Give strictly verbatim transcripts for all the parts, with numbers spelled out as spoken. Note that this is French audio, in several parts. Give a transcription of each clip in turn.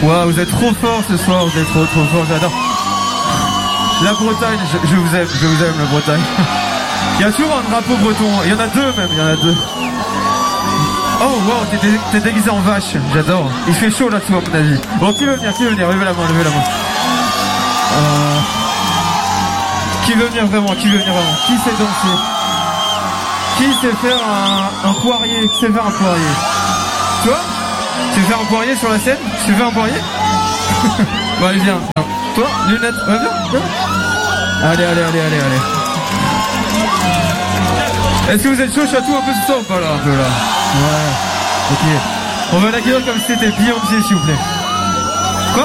Waouh, vous êtes trop forts ce soir, vous êtes trop trop forts, j'adore. La Bretagne, je, je vous aime, je vous aime la Bretagne. Il y a toujours un drapeau breton, il y en a deux même, il y en a deux. Oh wow, t'es, dé- t'es déguisé en vache, j'adore. Il fait chaud là-dessous à mon avis. Bon, qui veut venir, qui veut venir, levez la main, levez la main. Euh... Qui veut venir vraiment, qui veut venir vraiment. Qui sait danser? Qui sait faire un, un poirier? Qui sait faire un poirier? Toi? Tu veux faire un poirier sur la scène? Tu veux faire un poirier? Bon allez viens. Toi? Lunettes? Ouais, viens, viens. Allez, allez, allez, allez, allez. Est-ce que vous êtes chaud chatou un peu ce soir ou pas là? Un peu là. Ouais. Ok. On va l'accueillir comme si c'était Beyoncé s'il vous plaît. Quoi?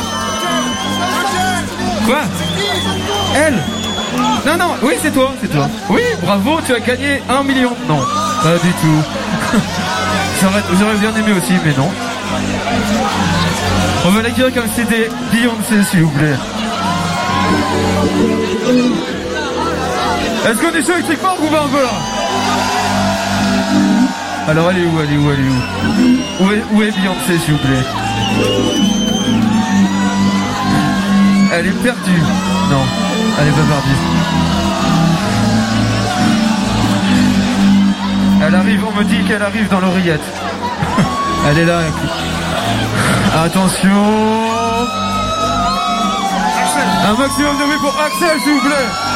Quoi? Elle? Non, non, oui c'est toi, c'est toi. Oui, bravo, tu as gagné un million. Non, pas du tout. J'aurais, j'aurais bien aimé aussi, mais non. On va l'accueillir comme si c'était Beyoncé s'il vous plaît. Est-ce qu'on est chaud électriquement ou pas un peu là? Alors elle est où, elle est où, elle est où? Où est, où est Beyoncé s'il vous plaît? Elle est perdue. Non, elle est pas perdue. Elle arrive, on me dit qu'elle arrive dans l'oreillette. Elle est là. Attention. Un maximum de bruit pour Axel s'il vous plaît.